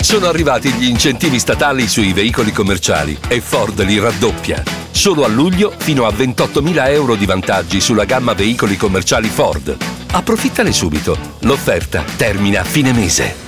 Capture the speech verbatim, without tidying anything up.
Sono arrivati gli incentivi statali sui veicoli commerciali e Ford li raddoppia. Solo a luglio fino a ventottomila euro di vantaggi sulla gamma veicoli commerciali Ford. Approfittane subito. L'offerta termina a fine mese.